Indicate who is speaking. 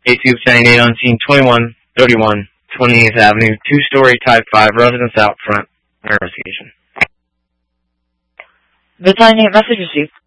Speaker 1: A-Tube saying 8 on scene 2131 28th Avenue, 2-story type 5, residence out front. Investigation.
Speaker 2: The 98 message received.